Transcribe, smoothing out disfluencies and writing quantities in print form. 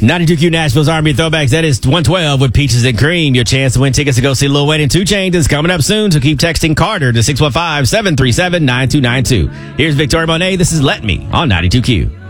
92Q Nashville's R&B Throwbacks. That is 112 with Peaches and Cream. Your chance to win tickets to go see Lil Wayne and 2 Chainz is coming up soon, so keep texting Carter to 615-737-9292. Here's Victoria Monet. This is Let Me on 92Q.